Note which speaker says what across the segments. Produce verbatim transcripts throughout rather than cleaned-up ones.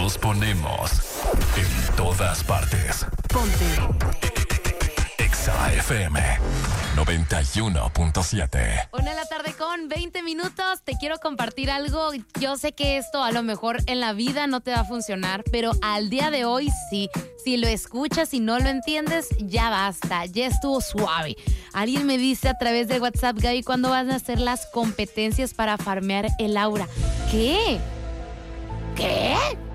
Speaker 1: Nos ponemos en todas partes.
Speaker 2: Ponte
Speaker 1: Exa F M noventa y uno punto siete.
Speaker 2: Una de la tarde con veinte minutos. Te quiero compartir algo. Yo sé que esto a lo mejor en la vida no te va a funcionar, pero al día de hoy sí. Si lo escuchas y no lo entiendes, ya basta, ya estuvo suave. Alguien me dice a través de WhatsApp, Gaby, ¿cuándo van a hacer las competencias para farmear el aura? ¿Qué? ¿Qué?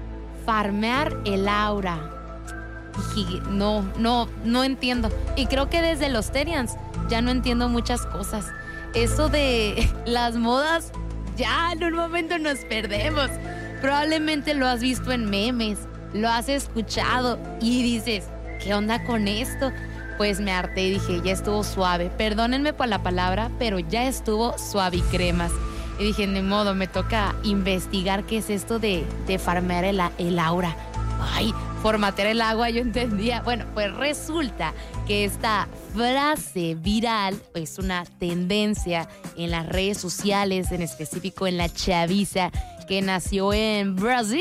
Speaker 2: Farmear el aura. Y no, no, no entiendo. Y creo que desde los Terians ya no entiendo muchas cosas. Eso de las modas, ya en un momento nos perdemos. Probablemente lo has visto en memes, lo has escuchado y dices, ¿qué onda con esto? Pues me harté y dije, ya estuvo suave. Perdónenme por la palabra, pero ya estuvo suave y cremas. Y dije, de modo, me toca investigar qué es esto de, de farmear el, el aura. Ay, formatear el agua, yo entendía. Bueno, pues resulta que esta frase viral es una tendencia en las redes sociales, en específico en la chaviza, que nació en Brasil.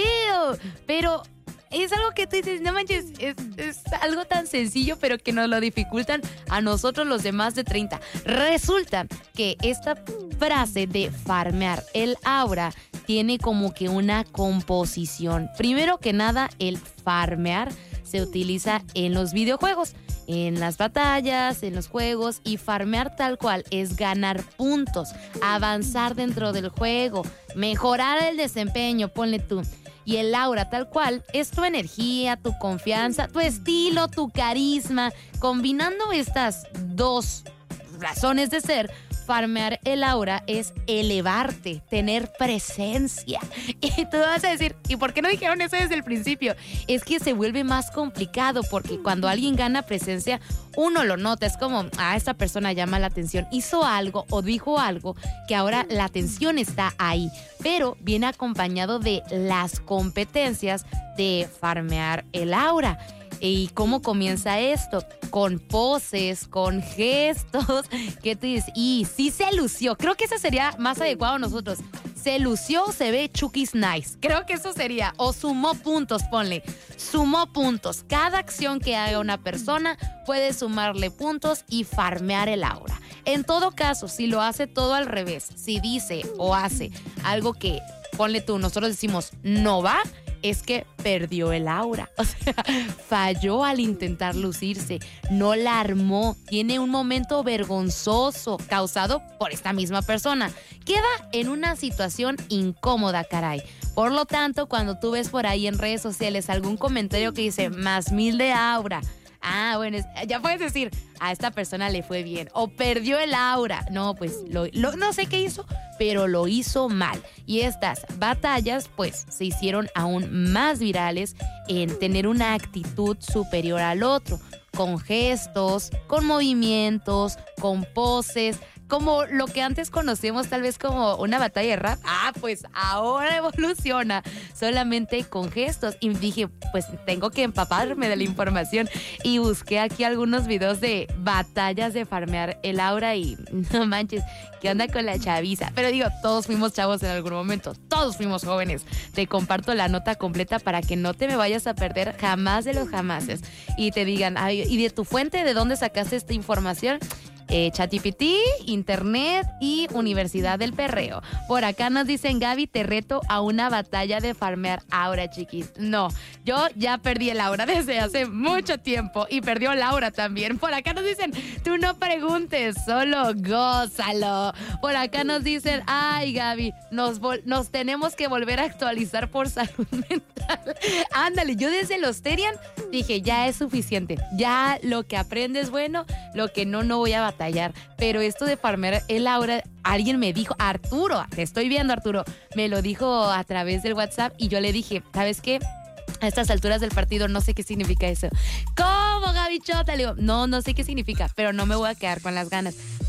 Speaker 2: Pero es algo que tú dices, no manches, es, es algo tan sencillo, pero que nos lo dificultan a nosotros los de más de treinta. Resulta que esta frase de farmear el aura tiene como que una composición. Primero que nada, el farmear se utiliza en los videojuegos, en las batallas, en los juegos, y farmear tal cual es ganar puntos, avanzar dentro del juego, mejorar el desempeño, ponle tú. Y el aura tal cual es tu energía, tu confianza, tu estilo, tu carisma. Combinando estas dos razones de ser, farmear el aura es elevarte, tener presencia. Y tú vas a decir, ¿y por qué no dijeron eso desde el principio? Es que se vuelve más complicado porque cuando alguien gana presencia, uno lo nota. Es como, ah, esta persona llama la atención, hizo algo o dijo algo que ahora la atención está ahí. Pero viene acompañado de las competencias de farmear el aura. ¿Y cómo comienza esto? Con poses, con gestos, que tú dices, y sí se lució. Creo que eso sería más adecuado a nosotros. Se lució, se ve Chucky's nice. Creo que eso sería. O sumó puntos, ponle. Sumó puntos. Cada acción que haga una persona puede sumarle puntos y farmear el aura. En todo caso, si lo hace todo al revés, si dice o hace algo que, ponle tú, nosotros decimos no va, es que perdió el aura. O sea, falló al intentar lucirse, no la armó, tiene un momento vergonzoso causado por esta misma persona. Queda en una situación incómoda, caray. Por lo tanto, cuando tú ves por ahí en redes sociales algún comentario que dice más mil de aura, ah, bueno, ya puedes decir, a esta persona le fue bien o perdió el aura. No, pues lo, lo, no sé qué hizo, pero lo hizo mal. Y estas batallas pues se hicieron aún más virales en tener una actitud superior al otro, con gestos, con movimientos, con poses, como lo que antes conocíamos tal vez como una batalla de rap. Ah, pues ahora evoluciona solamente con gestos. Y dije, pues tengo que empaparme de la información. Y busqué aquí algunos videos de batallas de farmear el aura y no manches, ¿qué onda con la chaviza? Pero digo, todos fuimos chavos en algún momento. Todos fuimos jóvenes. Te comparto la nota completa para que no te me vayas a perder jamás de los jamases. Y te digan, ay, ¿y de tu fuente de dónde sacaste esta información? Eh, ChatGPT, Internet y Universidad del Perreo. Por acá nos dicen, Gaby, te reto a una batalla de farmear aura, chiquis. No, yo ya perdí el aura desde hace mucho tiempo y perdió Laura también. Por acá nos dicen, tú no preguntes, solo gózalo. Por acá nos dicen, ay, Gaby, nos, nos tenemos que volver a actualizar por salud mental. Ándale, yo desde los Terian dije, ya es suficiente. Ya lo que aprende es bueno, lo que no, no voy a batallar. Pero esto de farmear el aura, alguien me dijo, Arturo, te estoy viendo, Arturo, me lo dijo a través del WhatsApp y yo le dije, ¿sabes qué? A estas alturas del partido no sé qué significa eso. ¿Cómo, Gaby Chota? Le digo, no, no sé qué significa, pero no me voy a quedar con las ganas.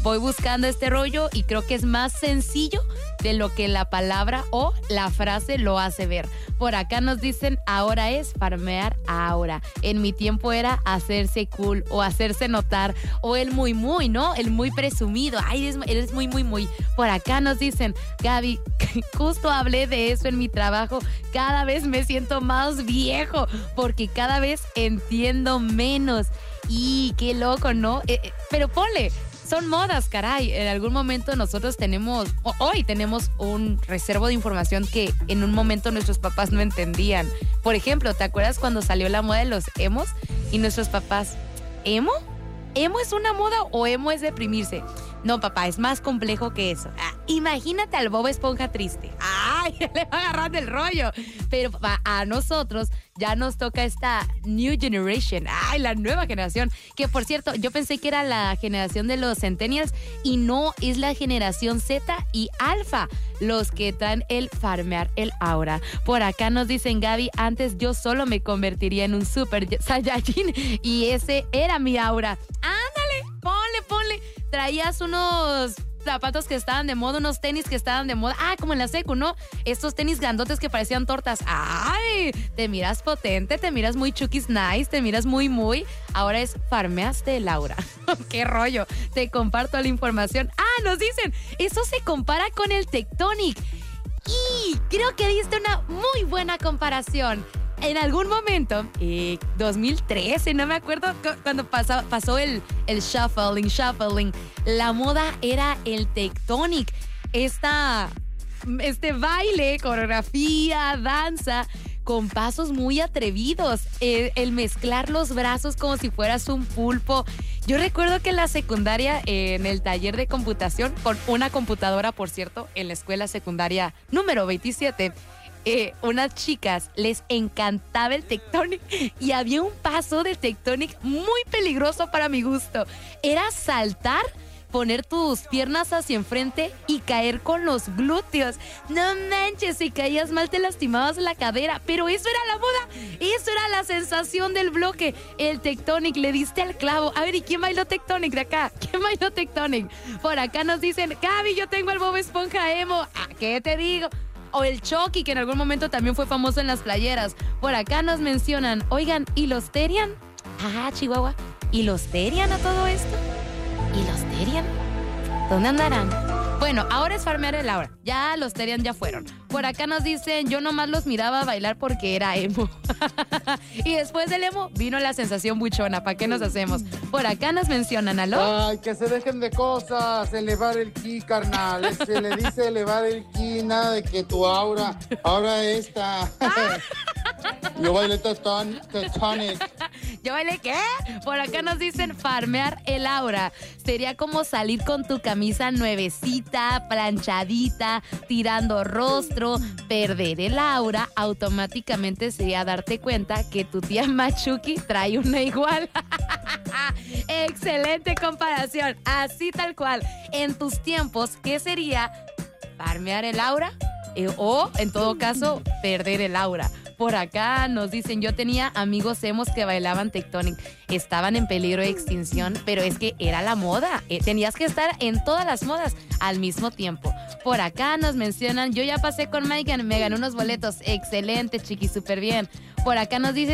Speaker 2: Voy buscando este rollo y creo que es más sencillo de lo que la palabra o la frase lo hace ver. Por acá nos dicen, ahora es farmear ahora. En mi tiempo era hacerse cool o hacerse notar o el muy muy, ¿no? El muy presumido. Ay, eres, eres muy muy muy. Por acá nos dicen, Gaby, justo hablé de eso en mi trabajo. Cada vez me siento más viejo porque cada vez entiendo menos. Y qué loco, ¿no? Eh, eh, pero ponle, son modas, caray. En algún momento nosotros tenemos, o hoy tenemos un reservo de información que en un momento nuestros papás no entendían. Por ejemplo, ¿te acuerdas cuando salió la moda de los emos? Y nuestros papás, ¿emo? ¿Emo es una moda o emo es deprimirse? No, papá, es más complejo que eso. Ah, imagínate al Bob Esponja triste. ¡Ay! Le va agarrando el rollo. Pero papá, a nosotros ya nos toca esta New Generation. ¡Ay! La nueva generación. Que, por cierto, yo pensé que era la generación de los Centennials y no, es la generación Z y Alpha los que traen el farmear el aura. Por acá nos dicen, Gaby, antes yo solo me convertiría en un super Saiyajin y ese era mi aura. ¡Ándale! Ponle, ponle. Traías unos zapatos que estaban de moda, unos tenis que estaban de moda. Ah, como en la secu, ¿no? Estos tenis grandotes que parecían tortas. ¡Ay! Te miras potente, te miras muy chukis nice, te miras muy, muy. Ahora es farmeaste el aura. ¡Qué rollo! Te comparto la información. Ah, nos dicen, eso se compara con el Tectonic. Y creo que diste una muy buena comparación. En algún momento, eh, dos mil trece, no me acuerdo, cuando pasó, pasó el, el shuffling, shuffling, la moda era el Tectonic. Esta, este baile, coreografía, danza, con pasos muy atrevidos, el, el mezclar los brazos como si fueras un pulpo. Yo recuerdo que en la secundaria, eh, en el taller de computación, con una computadora, por cierto, en la escuela secundaria número veintisiete, Eh, unas chicas les encantaba el Tectonic y había un paso de Tectonic muy peligroso para mi gusto. Era saltar, poner tus piernas hacia enfrente y caer con los glúteos. No manches, si caías mal te lastimabas la cadera, pero eso era la moda, eso era la sensación del bloque. El Tectonic, le diste al clavo. A ver, ¿y quién bailó Tectonic de acá? ¿Quién bailó Tectonic? Por acá nos dicen, Gaby, yo tengo el Bob Esponja emo. ¿A qué te digo? O el Chucky, que en algún momento también fue famoso en las playeras. Por acá nos mencionan, oigan, ¿y los Terian? Ah, Chihuahua. ¿Y los Terian a todo esto? ¿Y los Terian? ¿Dónde andarán? Bueno, ahora es farmear el aura. Ya los Terian ya fueron. Por acá nos dicen, yo nomás los miraba a bailar porque era emo. Y después del emo vino la sensación buchona. ¿Para qué nos hacemos? Por acá nos mencionan, ¿aló?
Speaker 3: Ay, que se dejen de cosas, elevar el ki, carnal. Se le dice elevar el ki, nada de que tu aura, ahora esta. Yo bailé Tectonic.
Speaker 2: ¿Yo bailé qué? Por acá nos dicen farmear el aura. Sería como salir con tu camisa nuevecita, planchadita, tirando rostro. Perder el aura automáticamente sería darte cuenta que tu tía Machuki trae una igual. Excelente comparación. Así tal cual. En tus tiempos, ¿qué sería farmear el aura? Eh, o, en todo caso, perder el aura. Por acá nos dicen, yo tenía amigos emos que bailaban Tectonic. Estaban en peligro de extinción, pero es que era la moda. Eh, tenías que estar en todas las modas al mismo tiempo. Por acá nos mencionan, yo ya pasé con Megan, me gané unos boletos. Excelente, chiqui, súper bien. Por acá nos dicen,